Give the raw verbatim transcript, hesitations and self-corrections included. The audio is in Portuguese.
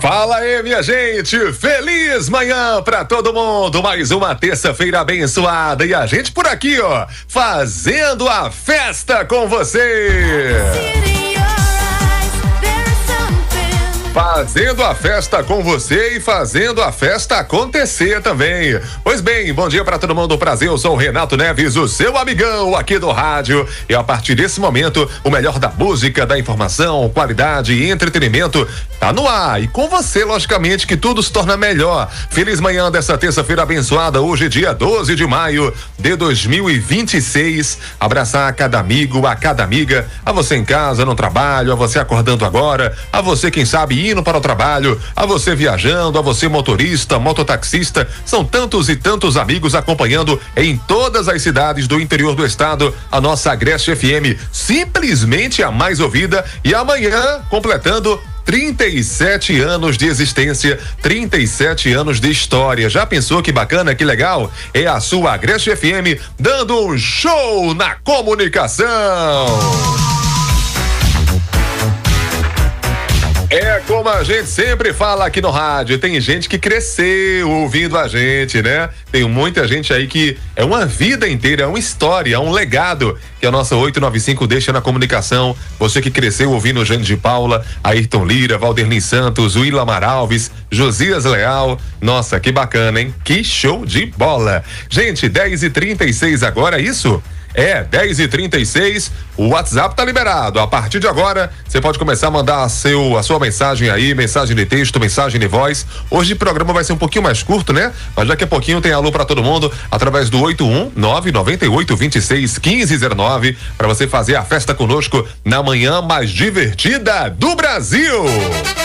Fala aí, minha gente, feliz manhã pra todo mundo, mais uma terça-feira abençoada e a gente por aqui, ó, fazendo a festa com você. Fazendo a festa com você e fazendo a festa acontecer também. Pois bem, bom dia pra todo mundo, prazer, eu sou o Renato Neves, o seu amigão aqui do rádio, e a partir desse momento, o melhor da música, da informação, qualidade e entretenimento tá no ar, e com você, logicamente, que tudo se torna melhor. Feliz manhã dessa terça-feira abençoada, hoje dia doze de maio de dois mil e vinte e seis, abraçar a cada amigo, a cada amiga, a você em casa, no trabalho, a você acordando agora, a você, quem sabe, indo para o trabalho, a você viajando, a você motorista, mototaxista, são tantos e tantos amigos acompanhando em todas as cidades do interior do estado, a nossa Agreste F M, simplesmente a mais ouvida, e amanhã completando trinta e sete anos de existência, trinta e sete anos de história. Já pensou que bacana, que legal? É a sua Agreste F M dando um show na comunicação. É como a gente sempre fala aqui no rádio, tem gente que cresceu ouvindo a gente, né? Tem muita gente aí que é uma vida inteira, é uma história, é um legado que a nossa oito nove cinco deixa na comunicação. Você que cresceu ouvindo Jane de Paula, Ayrton Lira, Valderlin Santos, Willamar Alves, Josias Leal. Nossa, que bacana, hein? Que show de bola! Gente, dez e trinta e seis agora, é isso? É, dez e trinta e seis, o WhatsApp tá liberado. A partir de agora, você pode começar a mandar a, seu, a sua mensagem aí, mensagem de texto, mensagem de voz. Hoje o programa vai ser um pouquinho mais curto, né? Mas daqui a pouquinho tem alô pra todo mundo através do oito um nove nove oito dois seis um cinco zero nove para você fazer a festa conosco na manhã mais divertida do Brasil.